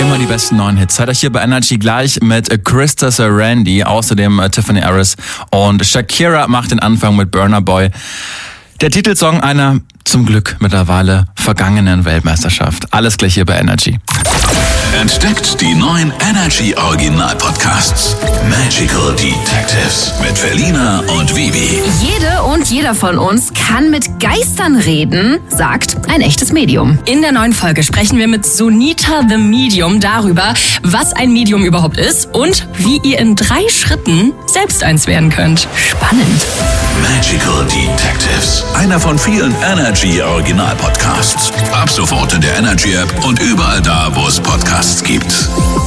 Immer die besten neuen Hits. Seid euch hier bei Energy gleich mit Krista Randy, außerdem Tiffany Harris und Shakira macht den Anfang mit Burna Boy. Der Titelsong einer zum Glück mittlerweile vergangenen Weltmeisterschaft. Alles gleich hier bei Energy. Entdeckt die neuen Energy Original Podcasts. Magical Detectives mit Felina und Vivi. Jede und jeder von uns kann mit Geistern reden, sagt ein echtes Medium. In der neuen Folge sprechen wir mit Sunita the Medium darüber, was ein Medium überhaupt ist und wie ihr in 3 Schritten selbst eins werden könnt. Spannend. Magical Detectives. Einer von vielen Energy Original Podcasts. Ab sofort in der Energy App und überall da, wo es Podcasts gibt.